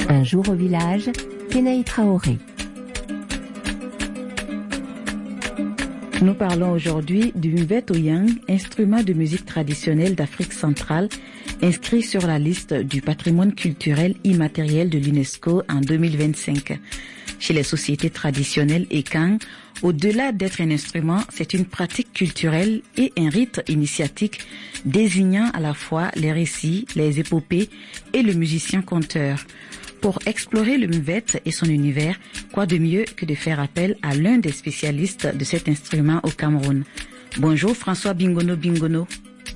Un jour au village, Kenaï Traoré. Nous parlons aujourd'hui du Mvet Oyang, instrument de musique traditionnelle d'Afrique centrale, inscrit sur la liste du patrimoine culturel immatériel de l'UNESCO en 2025. Chez les sociétés traditionnelles Ekang, au-delà d'être un instrument, c'est une pratique culturelle et un rite initiatique désignant à la fois les récits, les épopées et le musicien conteur. Pour explorer le Mvet et son univers, quoi de mieux que de faire appel à l'un des spécialistes de cet instrument au Cameroun. Bonjour François Bingono Bingono.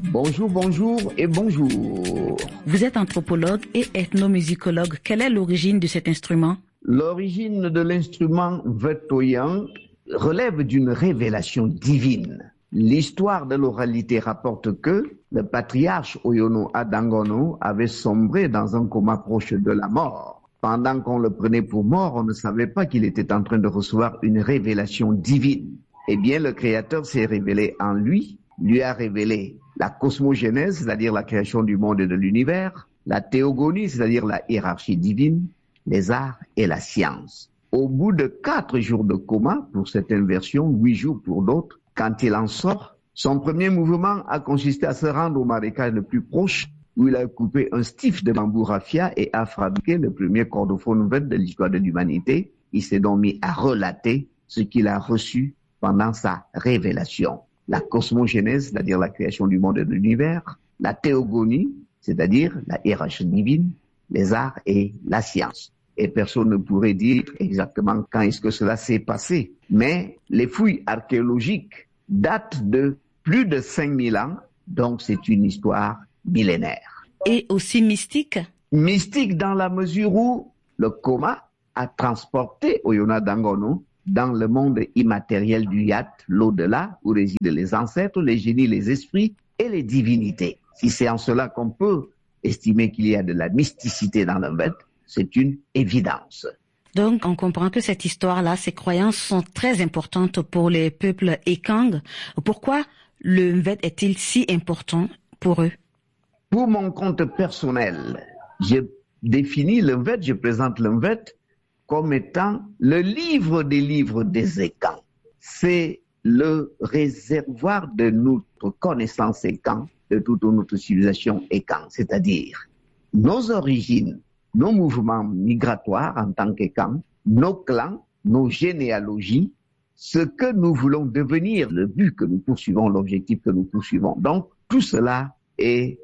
Bonjour et bonjour. Vous êtes anthropologue et ethnomusicologue. Quelle est l'origine de cet instrument? L'origine de l'instrument Mvet Oyang relève d'une révélation divine. L'histoire de l'oralité rapporte que le patriarche Oyono Adangono avait sombré dans un coma proche de la mort. Pendant qu'on le prenait pour mort, on ne savait pas qu'il était en train de recevoir une révélation divine. Eh bien, le Créateur s'est révélé en lui a révélé la cosmogénèse, c'est-à-dire la création du monde et de l'univers, la théogonie, c'est-à-dire la hiérarchie divine, les arts et la science. Au bout de 4 jours de coma, pour certaines versions, 8 jours pour d'autres, quand il en sort, son premier mouvement a consisté à se rendre au marécage le plus proche, où il a coupé un stif de bambou raffia et a fabriqué le premier cordophone Mvet de l'histoire de l'humanité. Il s'est donc mis à relater ce qu'il a reçu pendant sa révélation. La cosmogénèse, c'est-à-dire la création du monde et de l'univers, la théogonie, c'est-à-dire la hiérarchie divine, les arts et la science. Et personne ne pourrait dire exactement quand est-ce que cela s'est passé. Mais les fouilles archéologiques datent de plus de 5000 ans, donc c'est une histoire millénaire. Et aussi mystique? Mystique dans la mesure où le coma a transporté Oyona Dangono dans le monde immatériel du Yat, l'au-delà, où résident les ancêtres, les génies, les esprits et les divinités. Si c'est en cela qu'on peut estimer qu'il y a de la mysticité dans le Mvet, c'est une évidence. Donc, on comprend que cette histoire-là, ces croyances sont très importantes pour les peuples Ekang. Pourquoi le Mvet est-il si important pour eux? Pour mon compte personnel, je définis le Mvet, je présente le Mvet comme étant le livre des livres des Ekang. C'est le réservoir de notre connaissance Ekang, de toute notre civilisation Ekang, c'est-à-dire nos origines, nos mouvements migratoires en tant qu'Ekang, nos clans, nos généalogies, ce que nous voulons devenir, le but que nous poursuivons, l'objectif que nous poursuivons. Donc, tout cela est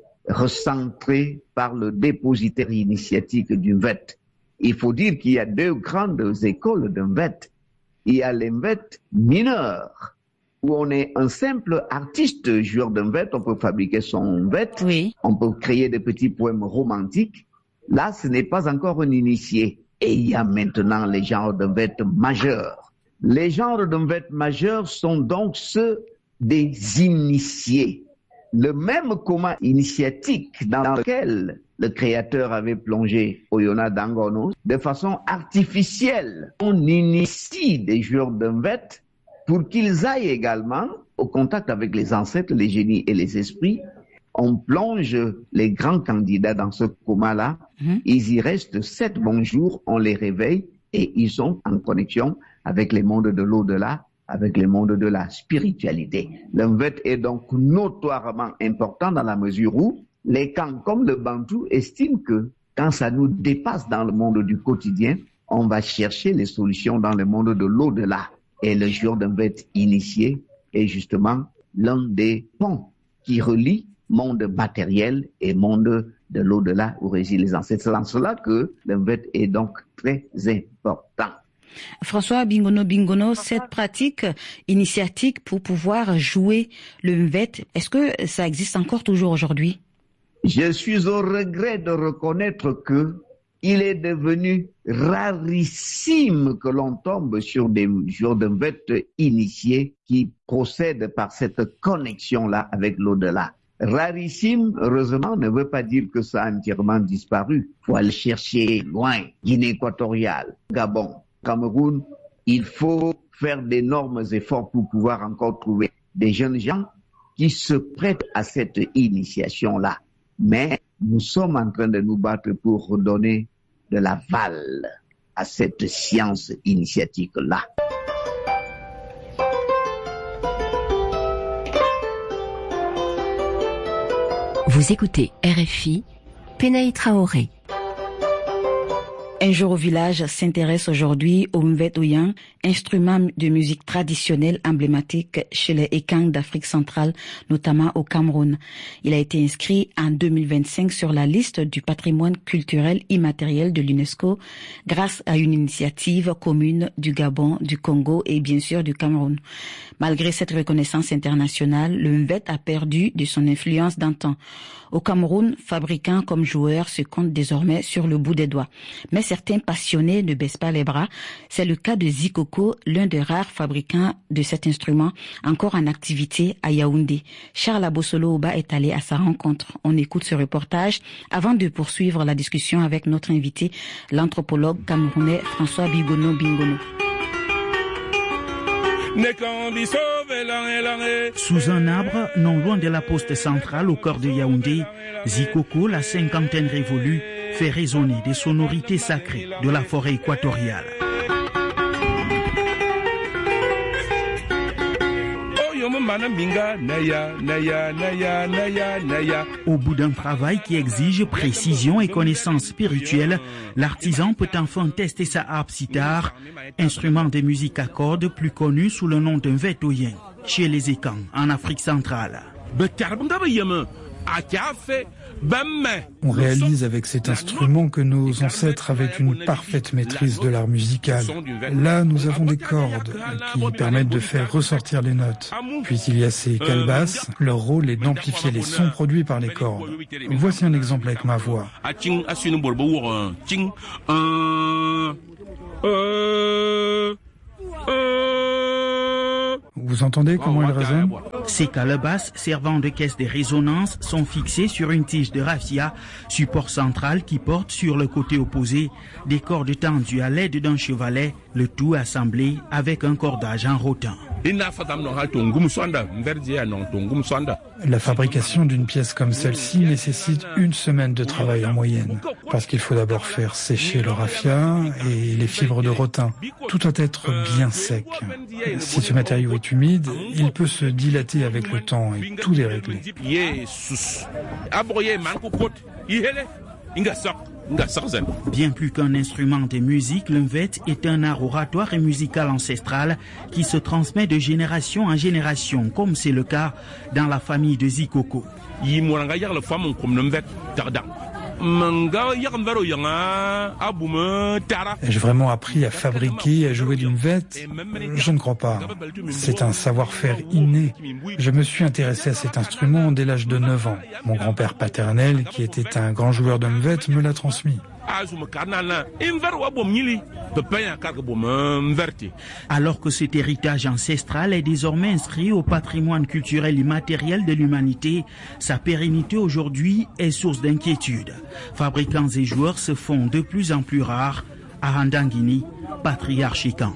recentré par le dépositaire initiatique du Mvet. Il faut dire qu'il y a 2 grandes écoles de Mvet. Il y a les Mvet mineurs, où on est un simple artiste joueur de Mvet, on peut fabriquer son Mvet, oui. On peut créer des petits poèmes romantiques. Là, ce n'est pas encore un initié. Et il y a maintenant les genres de Mvet majeurs. Les genres de Mvet majeurs sont donc ceux des initiés. Le même coma initiatique dans lequel le Créateur avait plongé Oyona Dangono, de façon artificielle, on initie des joueurs de Mvet pour qu'ils aillent également au contact avec les ancêtres, les génies et les esprits. On plonge les grands candidats dans ce coma-là. Ils y restent 7 bons jours, on les réveille et ils sont en connexion avec les mondes de l'au-delà, avec les mondes de la spiritualité. Le Mvet est donc notoirement important dans la mesure où les Kang, comme le Bantou, estiment que quand ça nous dépasse dans le monde du quotidien, on va chercher les solutions dans le monde de l'au-delà. Et le jour d'un Mvet initié est justement l'un des ponts qui relie monde matériel et monde de l'au-delà où résident les ancêtres. C'est en cela que le Mvet est donc très important. François Bingono, cette pratique initiatique pour pouvoir jouer le Mvet, est-ce que ça existe encore toujours aujourd'hui? Je suis au regret de reconnaître que il est devenu rarissime que l'on tombe sur des joueurs de Mvet initiés qui procèdent par cette connexion-là avec l'au-delà. Rarissime, heureusement, ne veut pas dire que ça a entièrement disparu. Il faut aller chercher loin, Guinée équatoriale, Gabon, Cameroun. Il faut faire d'énormes efforts pour pouvoir encore trouver des jeunes gens qui se prêtent à cette initiation-là. Mais nous sommes en train de nous battre pour redonner de l'aval à cette science initiatique-là. Vous écoutez RFI, Penaï Traoré. Un jour au village s'intéresse aujourd'hui au Mvet Ouyang, instrument de musique traditionnelle emblématique chez les Ekang d'Afrique centrale, notamment au Cameroun. Il a été inscrit en 2025 sur la liste du patrimoine culturel immatériel de l'UNESCO grâce à une initiative commune du Gabon, du Congo et bien sûr du Cameroun. Malgré cette reconnaissance internationale, le Mvet a perdu de son influence d'antan. Au Cameroun, fabricants comme joueurs se comptent désormais sur le bout des doigts. Mais certains passionnés ne baissent pas les bras. C'est le cas de Zikoko, l'un des rares fabricants de cet instrument encore en activité à Yaoundé. Charles Abossolo-Oba est allé à sa rencontre. On écoute ce reportage avant de poursuivre la discussion avec notre invité, l'anthropologue camerounais François Bigono Bingono. Sous un arbre, non loin de la poste centrale au cœur de Yaoundé, Zikoko, la cinquantaine révolue, fait résonner des sonorités sacrées de la forêt équatoriale. Au bout d'un travail qui exige précision et connaissance spirituelle, l'artisan peut enfin tester sa harpe sitar, instrument de musique à cordes plus connu sous le nom d'un Mvet Ouyang, chez les Ekang, en Afrique centrale. On réalise avec cet instrument que nos ancêtres avaient une parfaite maîtrise de l'art musical. Là, nous avons des cordes qui permettent de faire ressortir les notes. Puis il y a ces calebasses. Leur rôle est d'amplifier les sons produits par les cordes. Voici un exemple avec ma voix. Vous entendez comment elle résonne? Ces calebasses servant de caisse de résonance sont fixées sur une tige de raffia, support central qui porte sur le côté opposé des cordes tendues à l'aide d'un chevalet, le tout assemblé avec un cordage en rotin. La fabrication d'une pièce comme celle-ci nécessite 1 semaine de travail en moyenne, parce qu'il faut d'abord faire sécher le raffia et les fibres de rotin. Tout doit être bien sec. Si ce matériau est humide, il peut se dilater avec le temps et tout dérégler. Bien plus qu'un instrument de musique, le Mvet est un art oratoire et musical ancestral qui se transmet de génération en génération, comme c'est le cas dans la famille de Zikoko. J'ai vraiment appris à fabriquer et à jouer du Mvet? Je ne crois pas. C'est un savoir-faire inné. Je me suis intéressé à cet instrument dès l'âge de 9 ans. Mon grand-père paternel, qui était un grand joueur de Mvet, me l'a transmis. Alors que cet héritage ancestral est désormais inscrit au patrimoine culturel immatériel de l'humanité, sa pérennité aujourd'hui est source d'inquiétude. Fabricants et joueurs se font de plus en plus rares. Arandangini, patriarche Ekang.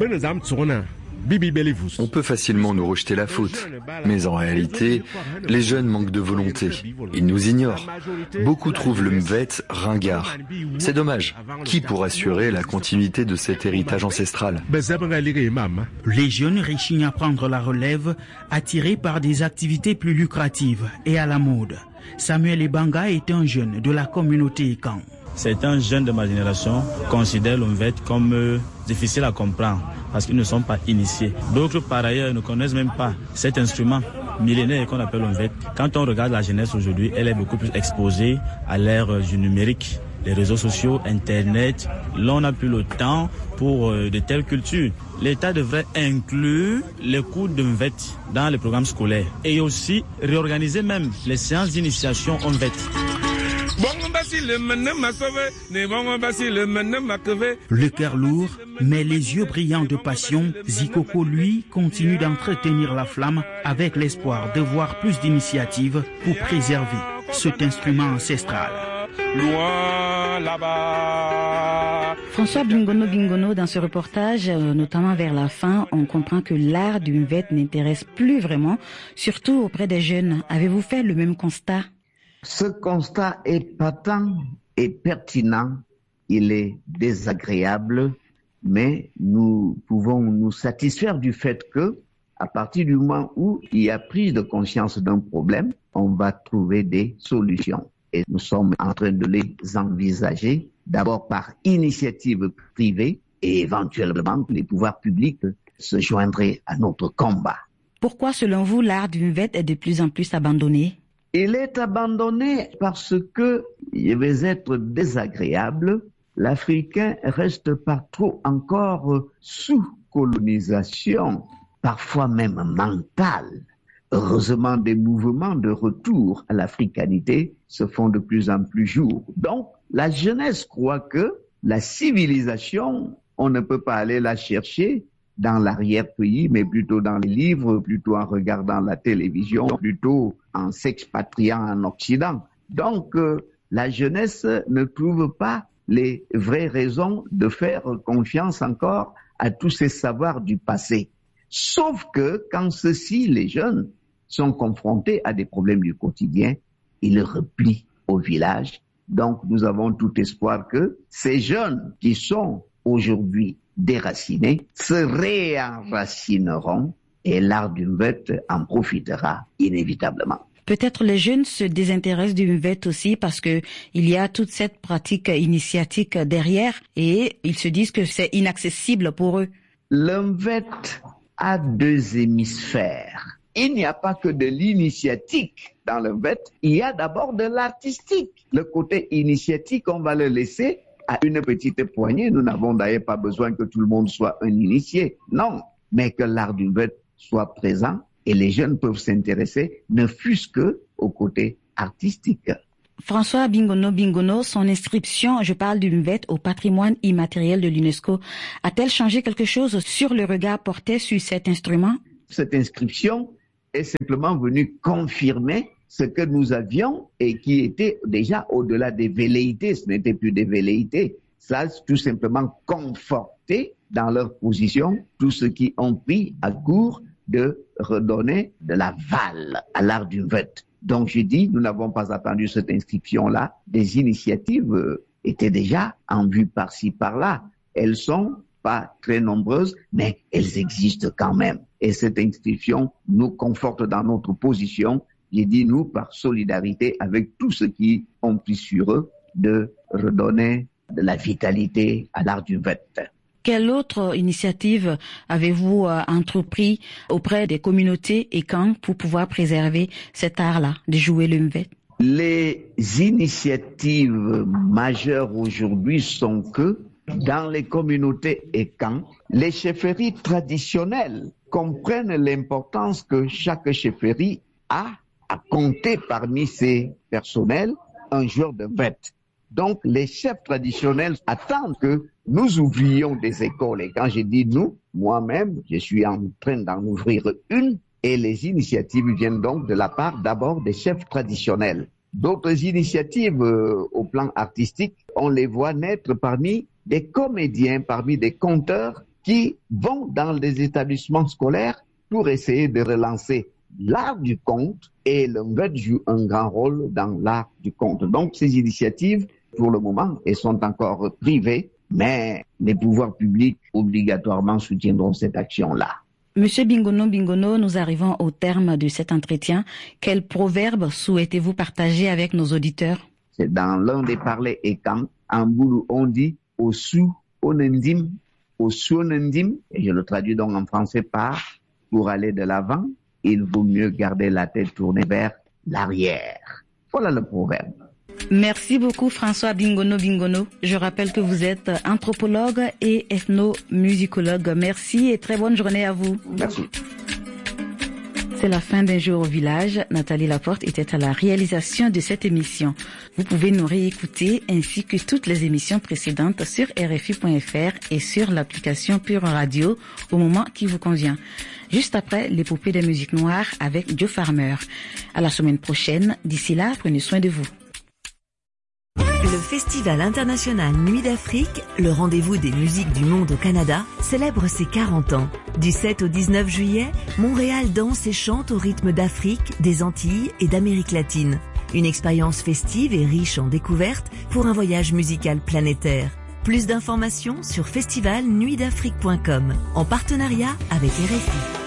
On peut facilement nous rejeter la faute, mais en réalité, les jeunes manquent de volonté. Ils nous ignorent. Beaucoup trouvent le Mvet ringard. C'est dommage. Qui pourra assurer la continuité de cet héritage ancestral? Les jeunes rechignent à prendre la relève, attirés par des activités plus lucratives et à la mode. Samuel Ebanga est un jeune de la communauté Ekang. Certains jeunes de ma génération considèrent le Mvet comme difficile à comprendre parce qu'ils ne sont pas initiés. D'autres, par ailleurs, ne connaissent même pas cet instrument millénaire qu'on appelle le Mvet. Quand on regarde la jeunesse aujourd'hui, elle est beaucoup plus exposée à l'ère du numérique, les réseaux sociaux, Internet. Là, on n'a plus le temps pour de telles cultures. L'État devrait inclure les cours de Mvet dans les programmes scolaires et aussi réorganiser même les séances d'initiation en Mvet. Le cœur lourd, mais les yeux brillants de passion, Zikoko, lui, continue d'entretenir la flamme avec l'espoir de voir plus d'initiatives pour préserver cet instrument ancestral. François Bingono, dans ce reportage, notamment vers la fin, on comprend que l'art du Mvet n'intéresse plus vraiment, surtout auprès des jeunes. Avez-vous fait le même constat? Ce constat est patent et pertinent il est désagréable, mais nous pouvons nous satisfaire du fait que, à partir du moment où il y a prise de conscience d'un problème, on va trouver des solutions. Et nous sommes en train de les envisager, d'abord par initiative privée et éventuellement les pouvoirs publics se joindraient à notre combat. Pourquoi, selon vous, l'art du Mvet est de plus en plus abandonné? Il est abandonné parce que, il va être désagréable, l'Africain reste par trop encore sous colonisation, parfois même mentale. Heureusement, des mouvements de retour à l'africanité se font de plus en plus jour. Donc, la jeunesse croit que la civilisation, on ne peut pas aller la chercher dans l'arrière-pays, mais plutôt dans les livres, plutôt en regardant la télévision, plutôt en s'expatriant en Occident. Donc, la jeunesse ne trouve pas les vraies raisons de faire confiance encore à tous ces savoirs du passé. Sauf que quand ceux-ci, les jeunes, sont confrontés à des problèmes du quotidien, ils replient au village. Donc, nous avons tout espoir que ces jeunes qui sont aujourd'hui déracinés se réenracineront et l'art du Mvet en profitera inévitablement. Peut-être les jeunes se désintéressent du Mvet aussi parce que il y a toute cette pratique initiatique derrière et ils se disent que c'est inaccessible pour eux. Le Mvet a deux hémisphères. Il n'y a pas que de l'initiatique dans le Mvet, il y a d'abord de l'artistique. Le côté initiatique, on va le laisser à une petite poignée. Nous n'avons d'ailleurs pas besoin que tout le monde soit un initié. Non, mais que l'art du Mvet soit présent et les jeunes peuvent s'intéresser, ne fût-ce que au côté artistique. François Bingono, son inscription, je parle du Mvet, au patrimoine immatériel de l'UNESCO, a-t-elle changé quelque chose sur le regard porté sur cet instrument? Cette inscription est simplement venue confirmer ce que nous avions et qui était déjà au-delà des velléités. Ce n'était plus des velléités. Ça a tout simplement conforté dans leur position tous ceux qui ont pris à court de redonner de la valeur à l'art du Mvet. Donc je dis, nous n'avons pas attendu cette inscription-là. Des initiatives étaient déjà en vue par-ci, par-là. Elles sont pas très nombreuses, mais elles existent quand même. Et cette inscription nous conforte dans notre position. J'ai dit, nous, par solidarité avec tous ceux qui ont pris sur eux de redonner de la vitalité à l'art du Mvet. Quelle autre initiative avez-vous entrepris auprès des communautés et camps pour pouvoir préserver cet art-là, de jouer le Mvet? Les initiatives majeures aujourd'hui sont que dans les communautés et camps, les chefferies traditionnelles comprennent l'importance que chaque chefferie a à compter parmi ses personnels un joueur de Mvet. Donc, les chefs traditionnels attendent que nous ouvrions des écoles. Et quand je dis nous, moi-même, je suis en train d'en ouvrir une. Et les initiatives viennent donc de la part d'abord des chefs traditionnels. D'autres initiatives au plan artistique, on les voit naître parmi des comédiens, parmi des conteurs qui vont dans les établissements scolaires pour essayer de relancer l'art du conte. Et le Mvet joue un grand rôle dans l'art du conte. Donc, ces initiatives, pour le moment, elles sont encore privées, mais les pouvoirs publics obligatoirement soutiendront cette action-là. Monsieur Bingono, nous arrivons au terme de cet entretien. Quel proverbe souhaitez-vous partager avec nos auditeurs? C'est dans l'un des parlers écans. En boulou, on dit « Osu onendim », et je le traduis donc en français par « Pour aller de l'avant, il vaut mieux garder la tête tournée vers l'arrière ». Voilà le proverbe. Merci beaucoup François Bingono. Je rappelle que vous êtes anthropologue et ethnomusicologue. Merci et très bonne journée à vous. Merci. C'est la fin d'un jour au village. Nathalie Laporte était à la réalisation de cette émission. Vous pouvez nous réécouter ainsi que toutes les émissions précédentes sur RFI.fr et sur l'application Pure Radio au moment qui vous convient. Juste après l'épopée des musiques noires avec Joe Farmer. À la semaine prochaine. D'ici là, prenez soin de vous. Le Festival international Nuit d'Afrique, le rendez-vous des musiques du monde au Canada, célèbre ses 40 ans. Du 7 au 19 juillet, Montréal danse et chante au rythme d'Afrique, des Antilles et d'Amérique latine. Une expérience festive et riche en découvertes pour un voyage musical planétaire. Plus d'informations sur festivalnuitdafrique.com en partenariat avec RFI.